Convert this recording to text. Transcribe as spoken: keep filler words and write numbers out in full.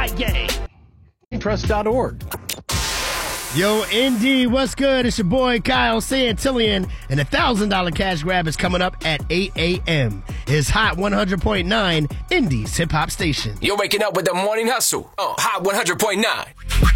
Friday. Press dot org. Yo, Indy, what's good? It's your boy Kyle Santillian, and a one thousand dollars cash grab is coming up at eight a.m. It's Hot one hundred point nine, Indy's hip-hop station. You're waking up with the Morning Hustle on Hot one hundred point nine.